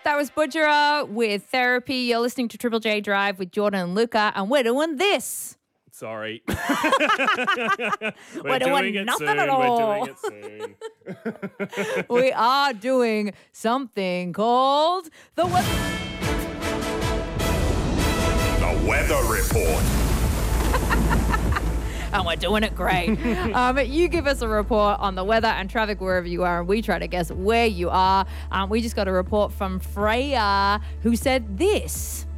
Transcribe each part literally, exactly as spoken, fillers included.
That was Budgera with Therapy. You're listening to Triple J Drive with Jordan and Luca, and we're doing this. Sorry. we're, we're doing, doing nothing soon. at all. We're doing it soon. We are doing something called the weather. The Weather Report. And we're doing it great. um, you give us a report on the weather and traffic wherever you are, and we try to guess where you are. Um, we just got a report from Freya, who said this.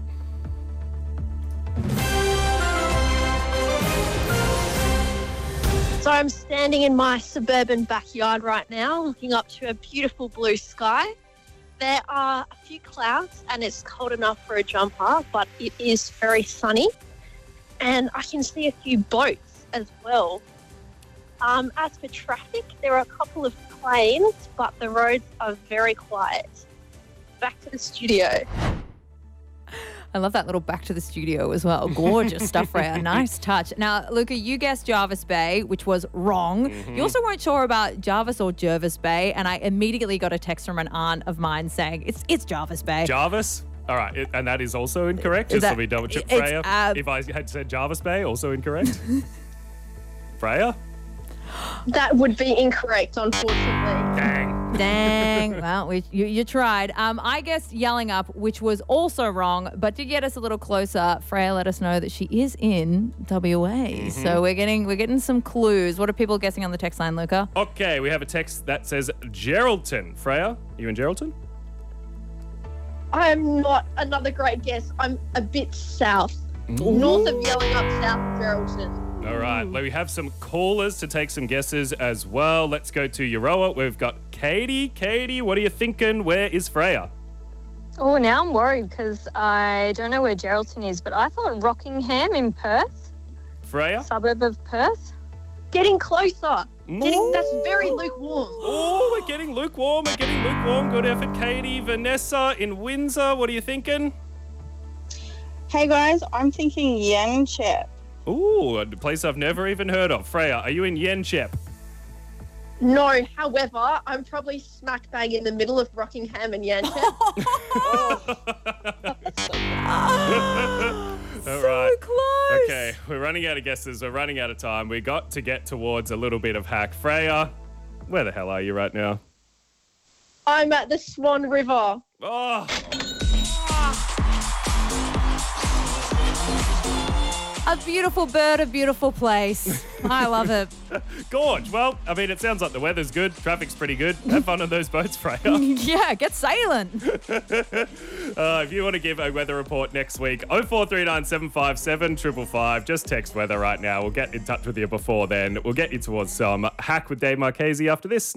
So I'm standing in my suburban backyard right now, looking up to a beautiful blue sky. There are a few clouds and it's cold enough for a jumper, but it is very sunny. And I can see a few boats as well. Um, as for traffic, there are a couple of planes, but the roads are very quiet. Back to the studio. I love that little back to the studio as well. Gorgeous stuff, Freya. Nice touch. Now, Luca, you guessed Jarvis Bay, which was wrong. Mm-hmm. You also weren't sure about Jarvis or Jervis Bay, and I immediately got a text from an aunt of mine saying, it's it's Jarvis Bay. Jarvis? All right, it, and that is also incorrect, Is just that, so we double check it's, Freya. uh, if I had said Jarvis Bay, also incorrect. Freya? That would be incorrect, unfortunately. Dang. Dang. Well, we, you, you tried. Um, I guessed Yelling Up, which was also wrong, but to get us a little closer, Freya let us know that she is in W A. Mm-hmm. So we're getting we're getting some clues. What are people guessing on the text line, Luca? Okay, we have a text that says Geraldton. Freya, you in Geraldton? I'm not another great guess. I'm a bit south. Ooh. North of Yelling Up, south of Geraldton. All right, we have some callers to take some guesses as well. Let's go to Euroa. We've got Katie. Katie, what are you thinking? Where is Freya? Oh, now I'm worried because I don't know where Geraldton is, but I thought Rockingham in Perth. Freya? Suburb of Perth. Getting closer. Getting, that's very lukewarm. Oh, we're getting lukewarm. We're getting lukewarm. Good effort, Katie. Vanessa in Windsor, what are you thinking? Hey, guys, I'm thinking Yanchep. Ooh, a place I've never even heard of. Freya, are you in Yanchep? No, however, I'm probably smack bang in the middle of Rockingham and Yanchep. oh. All so right. close. Okay, we're running out of guesses. We're running out of time. We got to get towards a little bit of hack. Freya, where the hell are you right now? I'm at the Swan River. Oh. A beautiful bird, a beautiful place. I love it. Gorge. Well, I mean, it sounds like the weather's good. Traffic's pretty good. Have fun on those boats, Freya. Yeah, get sailing. uh, if you want to give a weather report next week, oh four three nine, seven five seven, five five five. Just text weather right now. We'll get in touch with you before then. We'll get you towards some hack with Dave Marchese after this.